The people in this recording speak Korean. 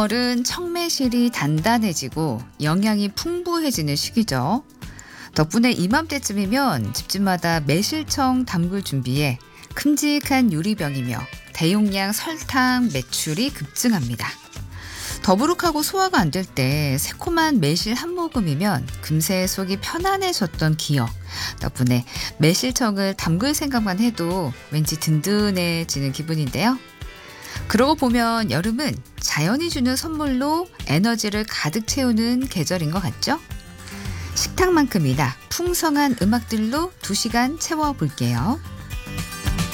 가을은 청매실이 단단해지고 영양이 풍부해지는 시기죠. 덕분에 이맘때쯤이면 집집마다 매실청 담글 준비에 큼직한 유리병이며 대용량 설탕 매출이 급증합니다. 더부룩하고 소화가 안 될 때 새콤한 매실 한 모금이면 금세 속이 편안해졌던 기억. 덕분에 매실청을 담글 생각만 해도 왠지 든든해지는 기분인데요. 그러고 보면 여름은 자연이 주는 선물로 에너지를 가득 채우는 계절인 것 같죠? 식탁만큼이나 풍성한 음악들로 2시간 채워볼게요.